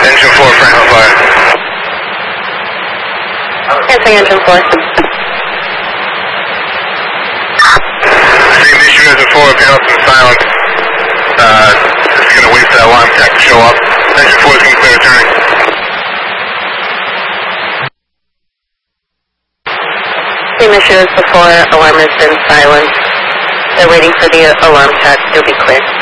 Engine 4, Franklin Fire. Answering engine 4. Same issue as before, Pendleton silent. Just going to wait for that alarm tech to show up. Engine 4 is going to clear turning. Same issue as before, alarm has been silent. They're waiting for the alarm tech to be clear.